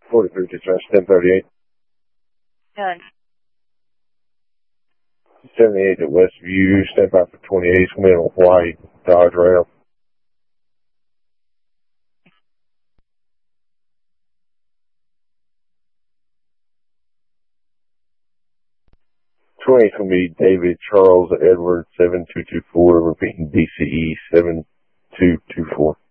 43 dispatch, 1038. Done. 78 at Westview, stand by for 28, come in on white, Dodge Ram. 28 will be David Charles Edward 7224, repeating DCE 7224.